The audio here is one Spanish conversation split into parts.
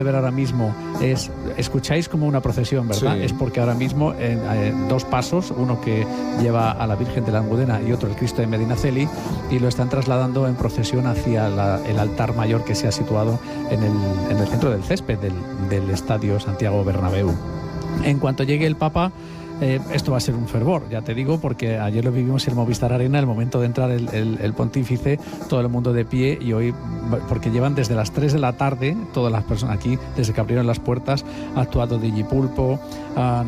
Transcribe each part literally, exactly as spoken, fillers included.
ver ahora mismo es, escucháis como una procesión, ¿verdad? Sí. Es porque ahora mismo en, en dos pasos, uno que lleva a la Virgen de la Almudena y otro el Cristo de Medinaceli, y lo están trasladando en procesión hacia la, el altar mayor que se ha situado en el, en el centro del césped del, del Estadio Santiago Bernabéu. En cuanto llegue el Papa, Eh, esto va a ser un fervor, ya te digo, porque ayer lo vivimos en el Movistar Arena, el momento de entrar el, el, el pontífice, todo el mundo de pie, y hoy, porque llevan desde las tres de la tarde, todas las personas aquí, desde que abrieron las puertas, ha actuado Digi Pulpo, han,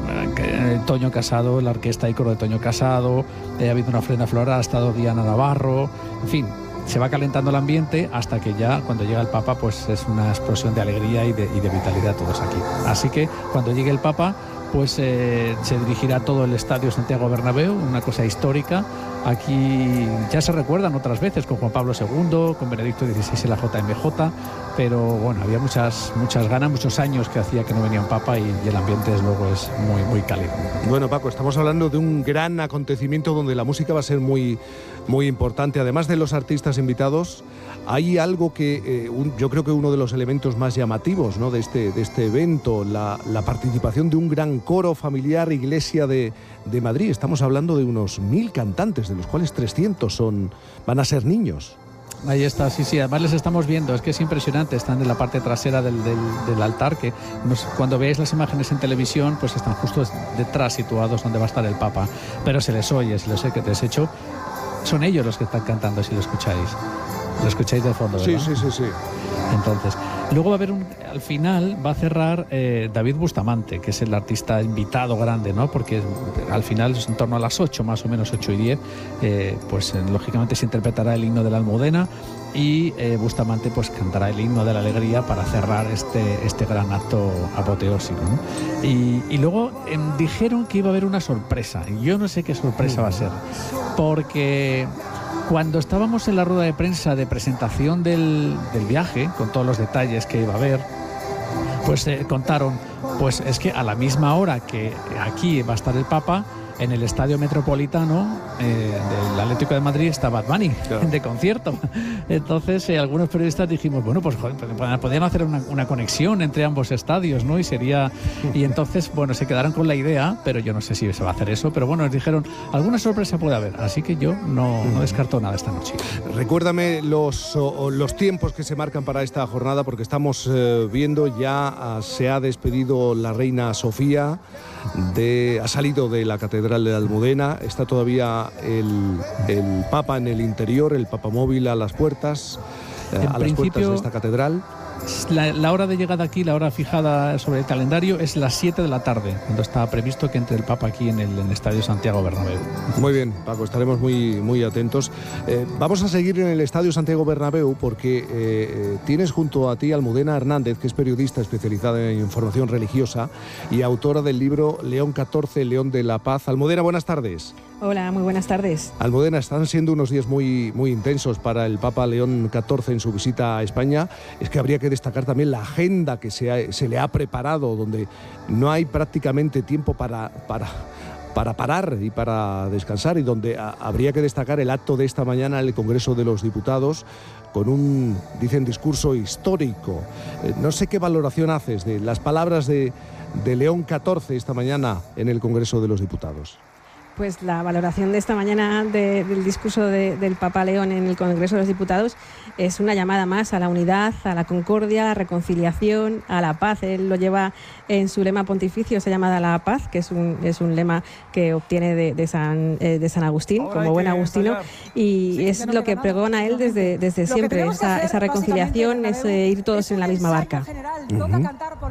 eh, Toño Casado, la orquesta y coro de Toño Casado, eh, ha habido una ofrenda floral, ha estado Diana Navarro, en fin. Se va calentando el ambiente hasta que ya, cuando llega el Papa, pues es una explosión de alegría y de, y de vitalidad todos aquí. Así que cuando llegue el Papa, pues eh, se dirigirá todo el Estadio Santiago Bernabéu, una cosa histórica. Aquí ya se recuerdan otras veces con Juan Pablo segundo, con Benedicto dieciséis en la J M J, pero bueno, había muchas muchas ganas, muchos años que hacía que no venía un Papa, y, y el ambiente desde luego es muy, muy cálido. Bueno, Paco, estamos hablando de un gran acontecimiento donde la música va a ser muy, muy importante. Además de los artistas invitados, hay algo que eh, un, yo creo que uno de los elementos más llamativos, ¿no?, de este, de este evento, la, la participación de un gran coro familiar Iglesia de, de Madrid. Estamos hablando de unos mil cantantes, de los cuales trescientos son, van a ser niños. Ahí está, sí, sí, además les estamos viendo, es que es impresionante, están en la parte trasera del, del, del altar, que nos, cuando veáis las imágenes en televisión, pues están justo detrás, situados donde va a estar el Papa, pero se les oye, se les oye que te has hecho, son ellos los que están cantando, si lo escucháis, lo escucháis de fondo, ¿verdad? Sí, sí, sí, sí. Entonces, luego va a haber un, al final va a cerrar eh, David Bustamante, que es el artista invitado grande, ¿no? Porque al final es en torno a las ocho, más o menos ocho y diez, eh, pues eh, lógicamente se interpretará el himno de la Almudena, y eh, Bustamante pues cantará el himno de la alegría para cerrar este, este gran acto apoteósico, ¿no? Y, y luego eh, dijeron que iba a haber una sorpresa. Yo no sé qué sorpresa va a ser, porque cuando estábamos en la rueda de prensa de presentación del, del viaje, con todos los detalles que iba a haber, pues eh, contaron, pues es que a la misma hora que aquí va a estar el Papa, en el Estadio Metropolitano eh, del Atlético de Madrid está Bad Bunny, claro, de concierto. Entonces eh, algunos periodistas dijimos, bueno, pues joder, podían hacer una, una conexión entre ambos estadios, ¿no? Y sería, y entonces, bueno, se quedaron con la idea, pero yo no sé si se va a hacer eso, pero bueno, nos dijeron, alguna sorpresa puede haber, así que yo no, no descarto nada esta noche. Recuérdame los, o, los tiempos que se marcan para esta jornada, porque estamos eh, viendo ya, uh, se ha despedido la reina Sofía, de, ha salido de la Catedral de la Almudena, está todavía el, el Papa en el interior, el Papamóvil a las puertas, eh, a las puertas de esta catedral. La, la hora de llegada aquí, la hora fijada sobre el calendario, es las siete de la tarde, cuando está previsto que entre el Papa aquí en el, en el Estadio Santiago Bernabéu. Muy bien, Paco, estaremos muy, muy atentos. Eh, vamos a seguir en el Estadio Santiago Bernabéu porque eh, tienes junto a ti Almudena Hernández, que es periodista especializada en información religiosa y autora del libro León catorce, León de la Paz. Almudena, buenas tardes. Hola, muy buenas tardes. Almudena, están siendo unos días muy, muy intensos para el Papa León catorce en su visita a España. Es que habría que destacar también la agenda que se, ha, se le ha preparado, donde no hay prácticamente tiempo para, para, para parar y para descansar, y donde a, habría que destacar el acto de esta mañana en el Congreso de los Diputados, con un, dicen, discurso histórico. Eh, no sé qué valoración haces de las palabras de, de León catorce esta mañana en el Congreso de los Diputados. Pues la valoración de esta mañana de, del discurso de, del Papa León en el Congreso de los Diputados es una llamada más a la unidad, a la concordia, a la reconciliación, a la paz. Él lo lleva en su lema pontificio, esa llamada a la paz, que es un, es un lema que obtiene de, de, San, eh, de San Agustín, ahora como buen agustino, y sí, es lo que pregona él desde, desde siempre, esa, esa reconciliación, es eh, ir todos en la misma barca. Uh-huh.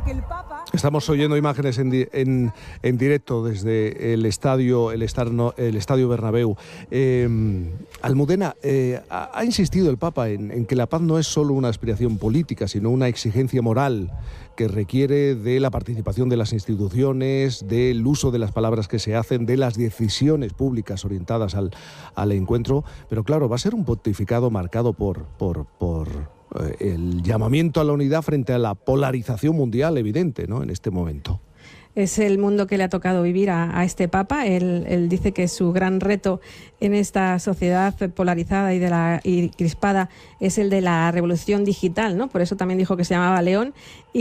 Estamos oyendo imágenes en, di, en, en directo desde el estadio, el estadio, el estadio Bernabéu. Eh, Almudena, eh, ha, ha insistido el Papa en, en que la paz no es solo una aspiración política, sino una exigencia moral que requiere de la participación de las instituciones, del uso de las palabras que se hacen, de las decisiones públicas orientadas al, al encuentro. Pero claro, va a ser un pontificado marcado por, por, por eh, el llamamiento a la unidad frente a la polarización mundial evidente, ¿no?, en este momento. Es el mundo que le ha tocado vivir a, a este Papa. Él, él dice que su gran reto en esta sociedad polarizada y, de la, y crispada es el de la revolución digital, ¿no? Por eso también dijo que se llamaba León. Y